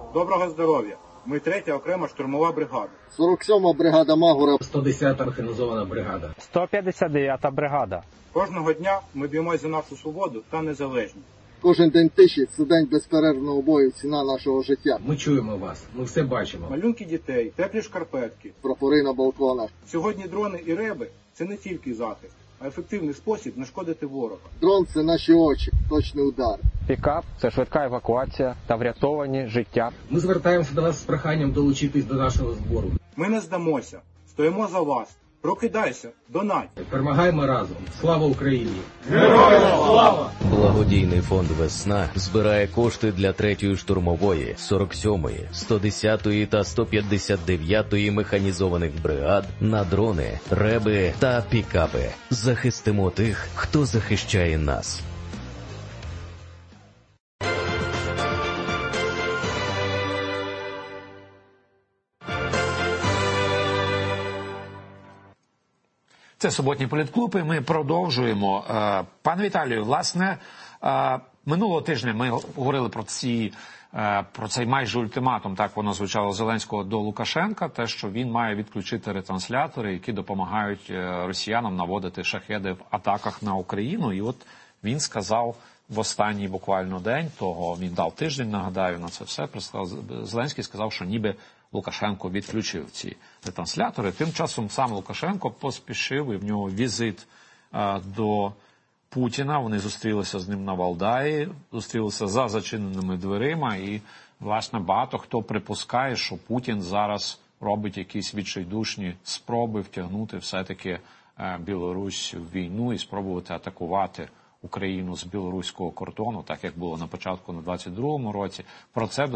Доброго здоров'я! Ми 3-я окрема штурмова бригада. 47-ма бригада Магура. 110-та механізована бригада. 159-та бригада. Кожного дня ми б'ємось за нашу свободу та незалежність. Кожен день тиші – це день безперервного бою, ціна нашого життя. Ми чуємо вас, ми все бачимо. Малюнки дітей, теплі шкарпетки. Прапори на балконах. Сьогодні дрони і реби – це не тільки захист, а ефективний спосіб нашкодити ворога. Дрон – це наші очі, точний удар. Пікап – це швидка евакуація та врятовані життя. Ми звертаємося до вас з проханням долучитись до нашого збору. Ми не здамося, стоїмо за вас. Прокидайся, донать! Перемагаємо разом. Слава Україні! Героям слава! Благодійний фонд «Весна» збирає кошти для 3-ї штурмової, 47-ї, 110-ї та 159-ї механізованих бригад на дрони, реби та пікапи. Захистимо тих, хто захищає нас. Це суботній політклуб, і ми продовжуємо. Пане Віталію, власне, минулого тижня ми говорили про цей майже ультиматум, так воно звучало, Зеленського до Лукашенка, те, що він має відключити ретранслятори, які допомагають росіянам наводити шахеди в атаках на Україну. І от він сказав в останній буквально день того, він дав тиждень, нагадаю, на це все, Зеленський сказав, що ніби Лукашенко відключив ці ретранслятори. Тим часом сам Лукашенко поспішив, і в нього візит до Путіна. Вони зустрілися з ним на Валдаї, зустрілися за зачиненими дверима. І, власне, багато хто припускає, що Путін зараз робить якісь відчайдушні спроби втягнути все-таки Білорусь в війну і спробувати атакувати Україну з білоруського кордону, так як було на початку на 22-му році. Про це,